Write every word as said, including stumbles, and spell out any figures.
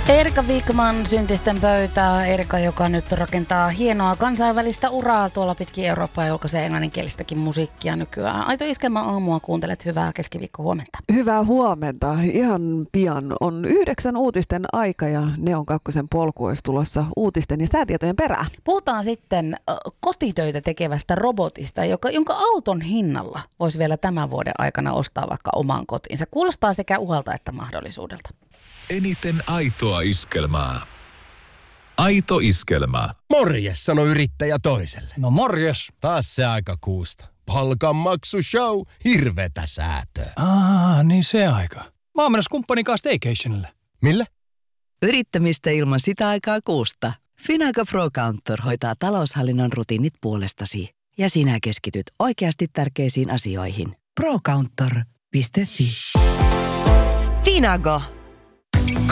Erika Wikman, Syntisten pöytää. Erika, joka nyt rakentaa hienoa kansainvälistä uraa tuolla pitkin Eurooppaa ja julkaisee englanninkielistäkin musiikkia nykyään. Aito Iskelmä aamua, kuuntelet hyvää keskiviikko huomenta. Hyvää huomenta. Ihan pian on yhdeksän uutisten aika ja Neon kakkosen polku olisi tulossa uutisten ja säätietojen perään. Puhutaan sitten kotitöitä tekevästä robotista, joka, jonka auton hinnalla voisi vielä tämän vuoden aikana ostaa vaikka oman kotiinsa. Kuulostaa sekä uhalta että mahdollisuudelta. Eniten aitoa iskelmää. Aito iskelmä. Morjes, sano yrittäjä toiselle. No morjes. Taas se aika kuusta. Palkanmaksushow, hirvetä säätöä. Aa, niin se aika. Mä oon menossa kumppanin kanssa staycationille. Millä? Yrittämistä ilman sitä aikaa kuusta. Finago Pro Counter hoitaa taloushallinnon rutiinit puolestasi. Ja sinä keskityt oikeasti tärkeisiin asioihin. pro counter piste fi. Finago.